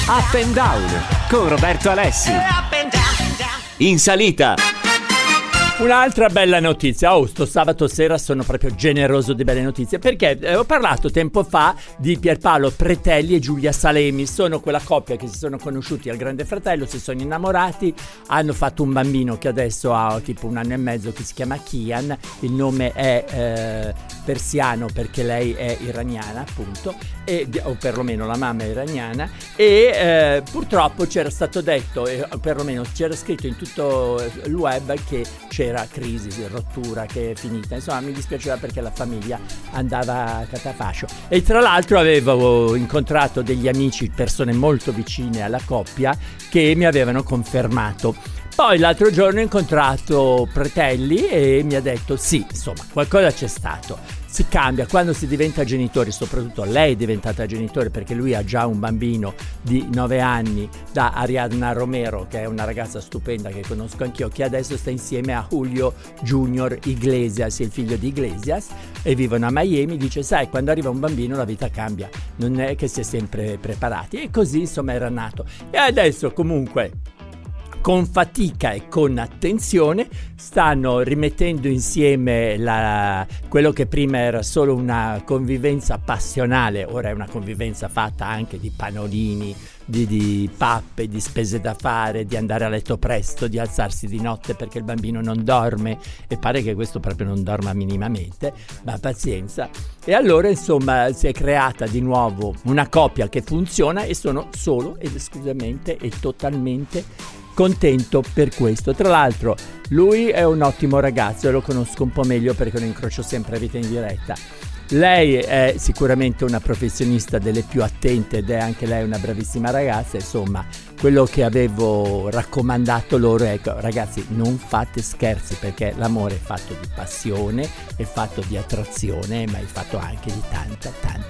Up and Down con Roberto Alessi. In salita. Un'altra bella notizia. Sto sabato sera sono proprio generoso di belle notizie, perché ho parlato tempo fa di Pierpaolo Pretelli e Giulia Salemi. Sono quella coppia che si sono conosciuti al Grande Fratello, si sono innamorati, hanno fatto un bambino che adesso ha tipo 1 anno e mezzo, che si chiama Kian. Il nome è persiano perché lei è iraniana, appunto, o perlomeno la mamma è iraniana, e purtroppo c'era stato detto, perlomeno c'era scritto in tutto il web, che c'era crisi, rottura, che è finita. Insomma, mi dispiaceva perché la famiglia andava a catafascio. E tra l'altro avevo incontrato degli amici, persone molto vicine alla coppia, che mi avevano confermato. Poi l'altro giorno ho incontrato Pretelli e mi ha detto sì, insomma, qualcosa c'è stato. Si cambia quando si diventa genitori, soprattutto lei è diventata genitore, perché lui ha già un bambino di 9 anni da Ariadna Romero, che è una ragazza stupenda che conosco anch'io, che adesso sta insieme a Julio Junior Iglesias, il figlio di Iglesias, e vivono a Miami. Dice, sai, quando arriva un bambino la vita cambia, non è che si è sempre preparati, e così insomma era nato. E adesso comunque, con fatica e con attenzione, stanno rimettendo insieme quello che prima era solo una convivenza passionale, ora è una convivenza fatta anche di panolini, di pappe, di spese da fare, di andare a letto presto, di alzarsi di notte perché il bambino non dorme, e pare che questo proprio non dorma minimamente, ma pazienza. E allora insomma si è creata di nuovo una coppia che funziona, e sono solo ed esclusivamente e totalmente contento per questo. Tra l'altro lui è un ottimo ragazzo, lo conosco un po' meglio perché lo incrocio sempre a vita in diretta. Lei è sicuramente una professionista delle più attente ed è anche lei una bravissima ragazza. Insomma, quello che avevo raccomandato loro è: ragazzi, non fate scherzi, perché l'amore è fatto di passione, è fatto di attrazione, ma è fatto anche di tanta